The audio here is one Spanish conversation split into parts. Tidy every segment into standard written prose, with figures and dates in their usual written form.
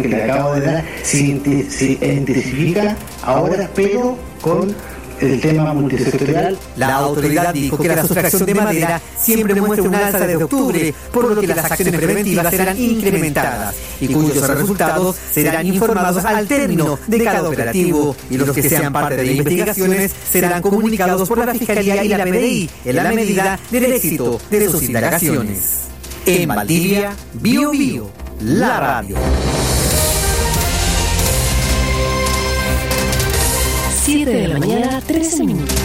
que le acabo de dar se intensifica ahora, pero con el tema multisectorial. La autoridad dijo que la sustracción de madera siempre muestra una alza desde octubre, por lo que las acciones preventivas serán incrementadas y cuyos resultados serán informados al término de cada operativo, y los que sean parte de investigaciones serán comunicados por la Fiscalía y la PDI en la medida del éxito de sus indagaciones. En Valdivia, Bio Bio, la radio. 7 de la mañana, 13 minutos.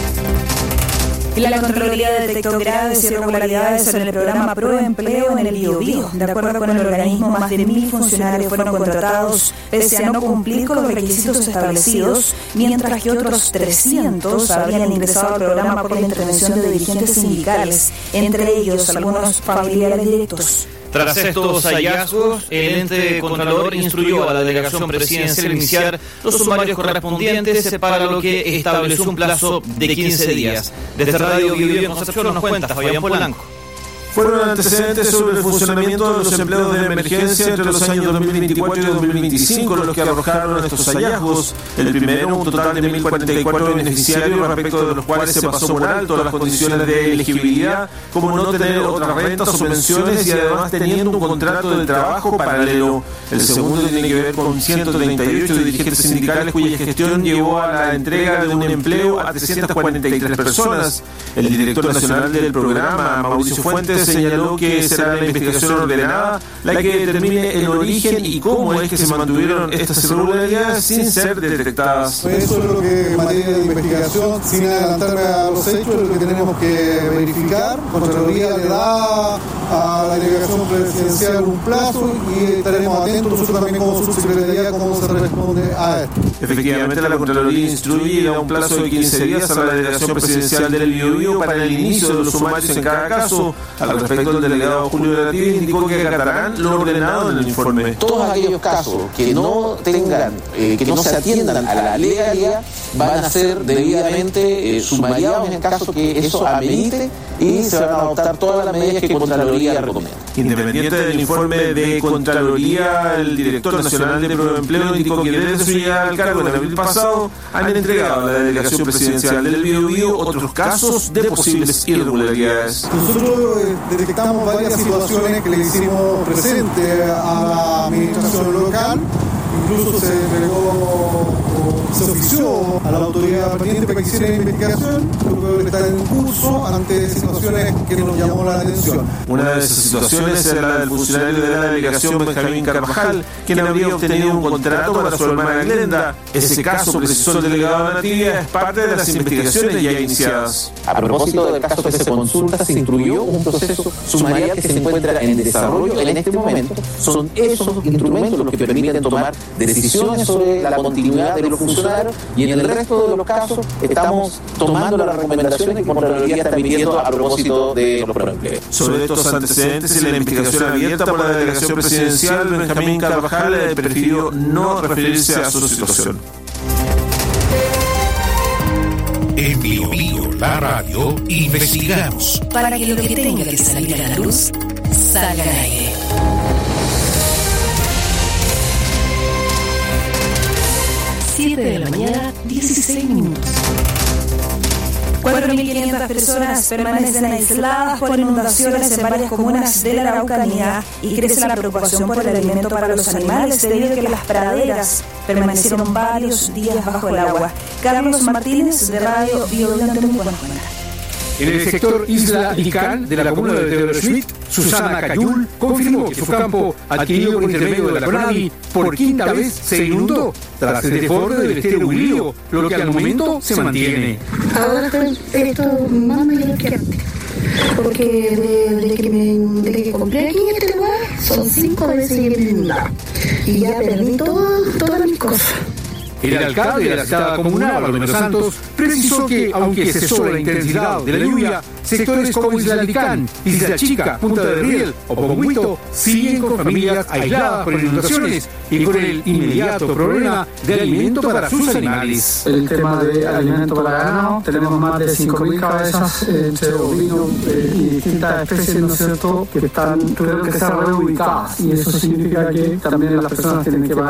La Contraloría detectó graves irregularidades en el programa Proempleo en el Biobío. De acuerdo con el organismo, más de 1.000 funcionarios fueron contratados pese a no cumplir con los requisitos establecidos, mientras que otros 300 habían ingresado al programa por la intervención de dirigentes sindicales, entre ellos algunos familiares directos. Tras estos hallazgos, el ente contralor instruyó a la delegación presidencial iniciar los sumarios correspondientes para lo que estableció un plazo de 15 días. Desde Radio Bio Bio en Concepción nos cuenta Fabián Polanco. Fueron antecedentes sobre el funcionamiento de los empleos de emergencia entre los años 2024 y 2025 los que arrojaron estos hallazgos. El primero, un total de 1.044 beneficiarios, respecto de los cuales se pasó por alto las condiciones de elegibilidad, como no tener otras rentas o pensiones y además teniendo un contrato de trabajo paralelo. El segundo tiene que ver con 138 dirigentes sindicales cuya gestión llevó a la entrega de un empleo a 343 personas. El director nacional del programa, Mauricio Fuentes, señaló que será la investigación ordenada la que determine el origen y cómo es que se mantuvieron estas irregularidades sin ser detectadas. Eso es lo que en materia de investigación, sin adelantarme a los hechos, es lo que tenemos que verificar. Contraloría le da a la delegación presidencial un plazo y estaremos atentos nosotros también como subsecretaría cómo se responde a esto. Efectivamente, la Contraloría instruye y da un plazo de 15 días a la delegación presidencial del Biobío para el inicio de los sumarios en cada caso. Al respecto, el delegado Julio de la Tía indicó que acatarán lo ordenado en el informe. Todos aquellos casos que no tengan, que no se atiendan a la legalidad, van a ser debidamente sumariados en caso que eso amerite y se van a adoptar todas las medidas que Contraloría recomienda. Independiente del informe de Contraloría, el director nacional de Proempleo indicó que desde su llegada al cargo en abril pasado han entregado a la delegación presidencial del Biobío otros casos de posibles irregularidades. Nosotros detectamos varias situaciones que le hicimos presente a la administración local, incluso se ofició a la autoridad pertinente para que hiciera la investigación, porque está en curso ante situaciones que nos llamó la atención. Una de esas situaciones era la del funcionario de la delegación Benjamín Carvajal, quien habría obtenido un contrato para su hermana Glenda. Ese caso, precisó el delegado de Nativia, es parte de las investigaciones ya iniciadas. A propósito del caso que se consulta, se instruyó un proceso sumarial que se encuentra en desarrollo en este momento. Son esos instrumentos los que permiten tomar decisiones sobre la continuidad de los funcionarios, y en el resto de los casos estamos tomando las recomendaciones que Contraloría está emitiendo a propósito de los proempleos. Sobre estos antecedentes y la investigación abierta por la delegación presidencial, Benjamín Carvajal prefirió no referirse a su situación. En Bio Bio, la radio, investigamos para que lo que tenga que salir a la luz salga al aire. 7 de la mañana, 16 minutos. 4.500 personas permanecen aisladas por inundaciones en varias comunas de la Araucanía y crece la preocupación por el alimento para los animales debido a que las praderas permanecieron varios días bajo el agua. Carlos Martínez, de Radio Bio Bio, nos cuenta. En el sector Isla Icán de la comuna de Teodoro Schmidt, Susana Cayul confirmó que su campo, adquirido por intermedio de la CONAVI, por quinta vez se inundó tras el desborde del estero Huilío, lo que al momento se mantiene. Ahora esto más mayor que antes, porque desde que compré aquí en este lugar son 5 veces inundado y ya perdí todas mis cosas. El alcalde de la citada comunal, Baldomero Santos, precisó que, aunque cesó la intensidad de la lluvia, sectores como Isla Licán, Isla Chica, Punta del Riel o Ponguito siguen con familias aisladas por inundaciones y con el inmediato problema de alimento para sus animales. El tema de alimento para ganado, tenemos más de 5.000 cabezas entre ovinos y distintas especies, ¿no es cierto?, que tuvieron que ser reubicadas, y eso significa que también las personas tienen que pagar